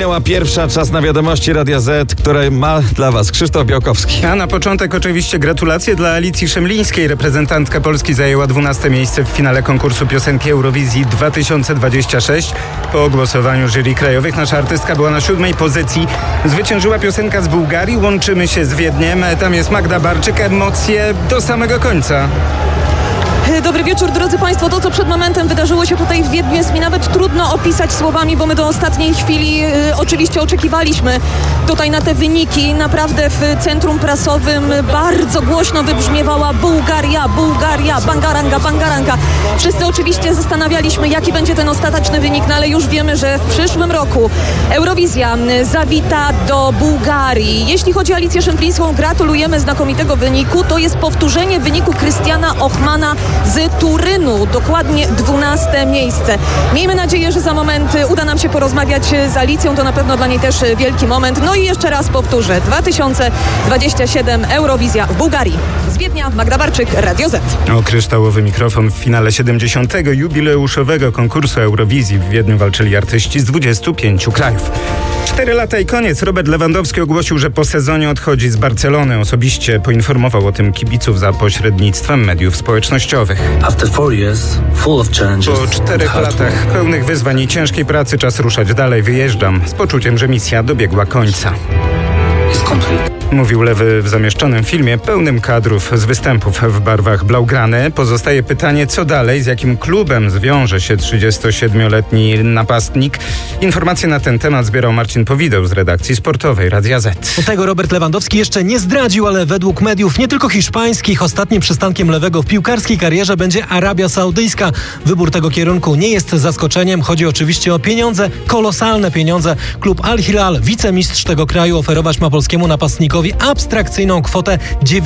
minęła pierwsza, czas na wiadomości Radia Z, które ma dla Was Krzysztof Białkowski. A na początek oczywiście gratulacje dla Alicji Szemlińskiej. Reprezentantka Polski zajęła 12 miejsce w finale konkursu piosenki Eurowizji 2026. Po głosowaniu jury krajowych nasza artystka była na 7. pozycji. Zwyciężyła piosenka z Bułgarii, Łączymy się z Wiedniem. Tam jest Magda Barczyk, emocje do samego końca. Dobry wieczór, drodzy Państwo. To, co przed momentem wydarzyło się tutaj w Wiedniu, jest mi nawet trudno opisać słowami, bo my do ostatniej chwili oczywiście oczekiwaliśmy tutaj na te wyniki. Naprawdę w centrum prasowym bardzo głośno wybrzmiewała Bułgaria, Bułgaria, bangaranga, bangaranga. Wszyscy oczywiście zastanawialiśmy, jaki będzie ten ostateczny wynik, no ale już wiemy, że w przyszłym roku Eurowizja zawita do Bułgarii. Jeśli chodzi o Alicję Szemplińską, gratulujemy znakomitego wyniku. To jest powtórzenie wyniku Krystiana Ochmana z Turynu, dokładnie 12 miejsce. Miejmy nadzieję, że za moment uda nam się porozmawiać z Alicją, to na pewno dla niej też wielki moment. No i jeszcze raz powtórzę, 2027 Eurowizja w Bułgarii. Z Wiednia, Magda Barczyk, Radio Z. O kryształowy mikrofon w finale 70. jubileuszowego konkursu Eurowizji w Wiedniu walczyli artyści z 25 krajów. 4 lata i koniec. Robert Lewandowski ogłosił, że po sezonie odchodzi z Barcelony. Osobiście poinformował o tym kibiców za pośrednictwem mediów społecznościowych. Po 4 latach pełnych wyzwań i ciężkiej pracy czas ruszać dalej. Wyjeżdżam z poczuciem, że misja dobiegła końca. Mówił Lewy w zamieszczonym filmie pełnym kadrów z występów w barwach blaugrane. Pozostaje pytanie, co dalej, z jakim klubem zwiąże się 37-letni napastnik. Informacje na ten temat zbierał Marcin Powideł z redakcji sportowej Radia Z. Tego Robert Lewandowski jeszcze nie zdradził, ale według mediów nie tylko hiszpańskich ostatnim przystankiem Lewego w piłkarskiej karierze będzie Arabia Saudyjska. Wybór tego kierunku nie jest zaskoczeniem. Chodzi oczywiście o pieniądze, kolosalne pieniądze. Klub Al Hilal, wicemistrz tego kraju, oferować ma polskiemu napastnikowi abstrakcyjną kwotę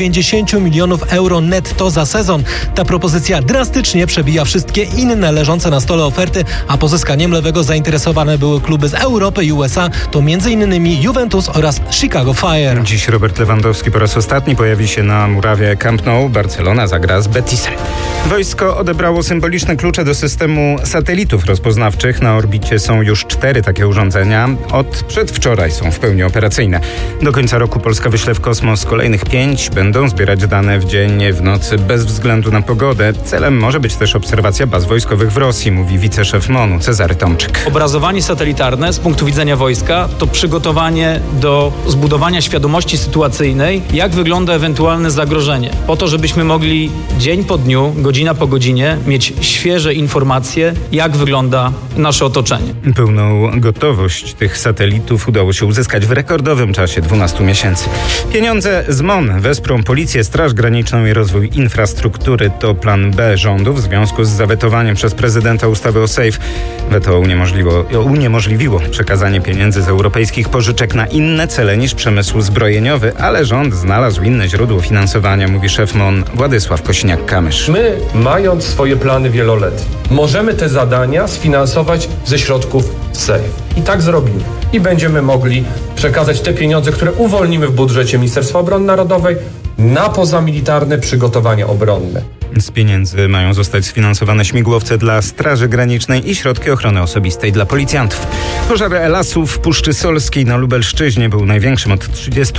90 milionów euro netto za sezon. Ta propozycja drastycznie przebija wszystkie inne leżące na stole oferty, a pozyskaniem Lewego zainteresowane były kluby z Europy i USA, to m.in. Juventus oraz Chicago Fire. Dziś Robert Lewandowski po raz ostatni pojawi się na murawie Camp Nou. Barcelona zagra z Betisem. Wojsko odebrało symboliczne klucze do systemu satelitów rozpoznawczych. Na orbicie są już 4 takie urządzenia. Od przedwczoraj są w pełni operacyjne. Do końca roku Polska wyśle w kosmos kolejnych 5. Będą zbierać dane w dzień, w nocy, bez względu na pogodę. Celem może być też obserwacja baz wojskowych w Rosji, mówi wiceszef MON-u Cezary Tomczyk. Obrazowanie satelitarne z punktu widzenia wojska to przygotowanie do zbudowania świadomości sytuacyjnej, jak wygląda ewentualne zagrożenie. Po to, żebyśmy mogli dzień po dniu, godzina po godzinie mieć świeże informacje, jak wygląda nasze otoczenie. Pełną gotowość tych satelitów udało się uzyskać w rekordowym czasie 12 miesięcy. Pieniądze z MON wesprą policję, Straż Graniczną i rozwój infrastruktury. To plan B rządu w związku z zawetowaniem przez prezydenta ustawy o SAFE. Weto uniemożliwiło przekazanie pieniędzy z europejskich pożyczek na inne cele niż przemysł zbrojeniowy, ale rząd znalazł inne źródło finansowania, mówi szef MON Władysław Kosiniak-Kamysz. My, mając swoje plany wieloletnie, możemy te zadania sfinansować ze środków SAFE. I tak zrobimy. I będziemy mogli przekazać te pieniądze, które uwolnimy w budżecie Ministerstwa Obrony Narodowej na pozamilitarne przygotowania obronne. Z pieniędzy mają zostać sfinansowane śmigłowce dla Straży Granicznej i środki ochrony osobistej dla policjantów. Pożar lasów w Puszczy Solskiej na Lubelszczyźnie był największym od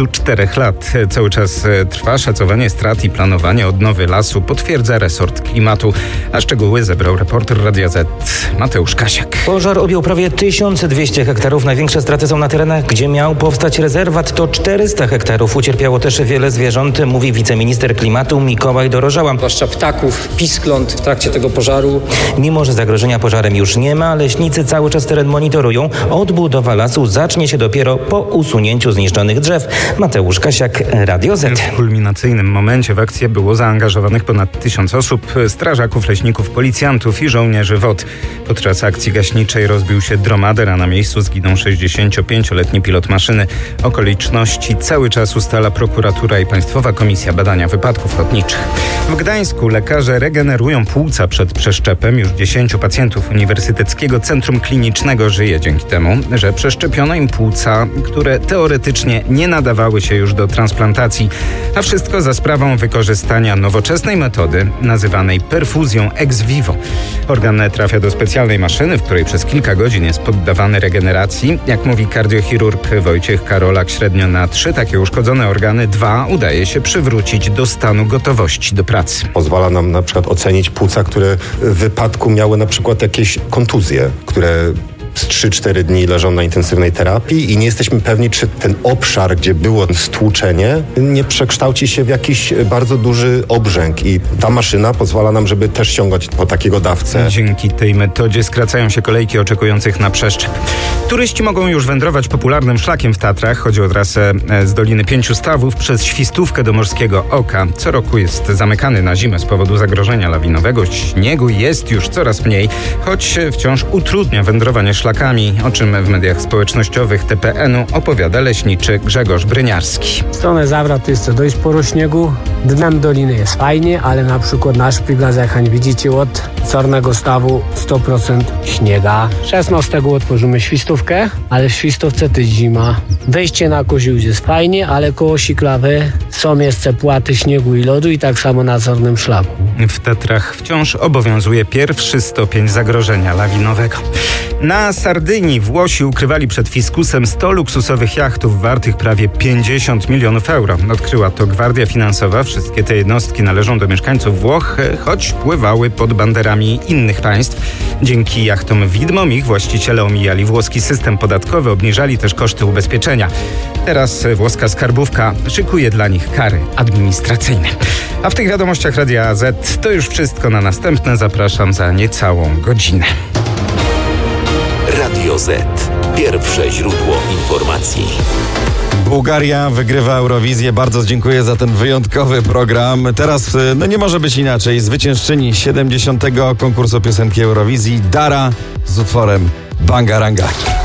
34 lat. Cały czas trwa szacowanie strat i planowanie odnowy lasu, potwierdza resort klimatu. A szczegóły zebrał reporter Radia Z Mateusz Kasiak. Pożar objął prawie 1200 hektarów. Największe straty są na terenach, gdzie miał powstać rezerwat. To 400 hektarów. Ucierpiało też wiele zwierząt, mówi wiceminister klimatu Mikołaj Dorożała. Zwłaszcza ptaków, piskląt w trakcie tego pożaru. Mimo że zagrożenia pożarem już nie ma, leśnicy cały czas teren monitorują. Odbudowa lasu zacznie się dopiero po usunięciu zniszczonych drzew. Mateusz Kasiak, Radio Z. W kulminacyjnym momencie w akcję było zaangażowanych ponad 1000 osób, strażaków, leśników, policjantów i żołnierzy WOT. Podczas akcji gaśniczej rozbił się dromader, a na miejscu zginął 65-letni pilot maszyny. Okoliczności cały czas ustala prokuratura i Państwowa Komisja Badania Wypadków Lotniczych. W Gdańsku roku lekarze regenerują płuca przed przeszczepem. Już 10 pacjentów Uniwersyteckiego Centrum Klinicznego żyje dzięki temu, że przeszczepiono im płuca, które teoretycznie nie nadawały się już do transplantacji. A wszystko za sprawą wykorzystania nowoczesnej metody nazywanej perfuzją ex vivo. Organ trafia do specjalnej maszyny, w której przez kilka godzin jest poddawany regeneracji. Jak mówi kardiochirurg Wojciech Karolak, średnio na 3 takie uszkodzone organy 2 udaje się przywrócić do stanu gotowości do pracy. Pozwala nam na przykład ocenić płuca, które w wypadku miały na przykład jakieś kontuzje, które z 3-4 dni leżą na intensywnej terapii i nie jesteśmy pewni, czy ten obszar, gdzie było stłuczenie, nie przekształci się w jakiś bardzo duży obrzęk i ta maszyna pozwala nam, żeby też sięgać po takiego dawcę. Dzięki tej metodzie skracają się kolejki oczekujących na przeszczep. Turyści mogą już wędrować popularnym szlakiem w Tatrach. Chodzi o trasę z Doliny Pięciu Stawów przez Świstówkę do Morskiego Oka. Co roku jest zamykany na zimę z powodu zagrożenia lawinowego. Śniegu jest już coraz mniej, choć wciąż utrudnia wędrowanie szlakami, o czym w mediach społecznościowych TPN-u opowiada leśniczy Grzegorz Bryniarski. W stronę Zawrat jest dość sporo śniegu. Dnem doliny jest fajnie, ale na przykład na Szpiglaze, jak widzicie, od Czarnego Stawu 100% śniega. 16 otworzymy Świstówkę, ale w Świstówce to jest zima. Wejście na Koziół jest fajnie, ale koło Siklawy są miejsce płaty śniegu i lodu i tak samo na Czarnym Szlaku. W Tatrach wciąż obowiązuje 1. stopień zagrożenia lawinowego. Na Sardynii Włosi ukrywali przed fiskusem 100 luksusowych jachtów wartych prawie 50 milionów euro. Odkryła to Gwardia Finansowa. Wszystkie te jednostki należą do mieszkańców Włoch, choć pływały pod banderami innych państw. Dzięki jachtom widmom ich właściciele omijali włoski system podatkowy, obniżali też koszty ubezpieczenia. Teraz włoska skarbówka szykuje dla nich kary administracyjne. A w tych wiadomościach Radia Z to już wszystko. Na następne zapraszam za niecałą godzinę. Radio Z. Pierwsze źródło informacji. Bułgaria wygrywa Eurowizję. Bardzo dziękuję za ten wyjątkowy program. Teraz nie może być inaczej. Zwyciężczyni 70. konkursu piosenki Eurowizji Dara z utworem Bangaranga.